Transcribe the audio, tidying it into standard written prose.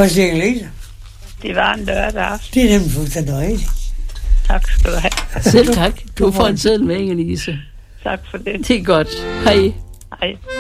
Hos Inge-Lise? Det var en lørdag aften. Det er nemlig fuldstændig rigtigt. Tak skal du have. Selv tak. Du får en seddel med, Inge-Lise. Tak for det. Det er godt. Hej. Hej.